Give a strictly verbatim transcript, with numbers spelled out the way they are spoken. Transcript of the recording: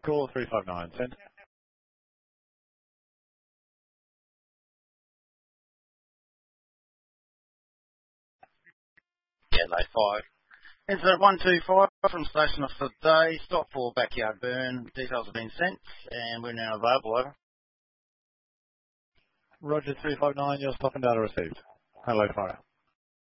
Call three five nine, send. Yeah, they fired. Incident one two five from Station Officer Day. Stop for backyard burn. Details have been sent and we're now available. Over. Roger three five nine, your stop and data received. Hello, fire.